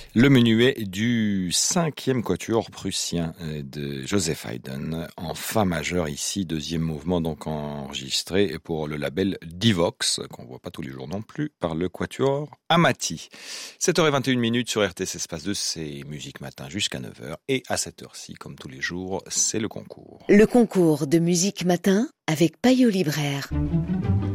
Le menuet du 5e quatuor prussien de Joseph Haydn en fa majeur ici, deuxième mouvement donc enregistré pour le label Divox, qu'on voit pas tous les jours non plus, par le quatuor Amati. 7h21 sur RTS Espace 2, c'est Musique Matin jusqu'à 9h et à cette heure-ci, comme tous les jours, c'est le concours. Le concours de Musique Matin avec Payot Libraire.